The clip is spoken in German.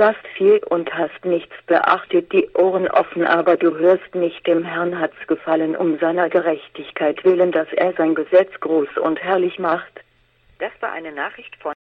sahst viel und hast nichts beachtet, die Ohren offen, aber du hörst nicht. Dem Herrn hat's gefallen, um seiner Gerechtigkeit willen, dass er sein Gesetz groß und herrlich macht. Das war eine Nachricht von